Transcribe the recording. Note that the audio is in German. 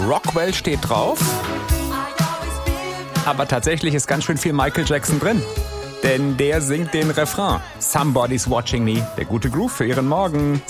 Rockwell steht drauf. Aber tatsächlich ist ganz schön viel Michael Jackson drin. Denn der singt den Refrain. Somebody's watching me. Der gute Groove für Ihren Morgen.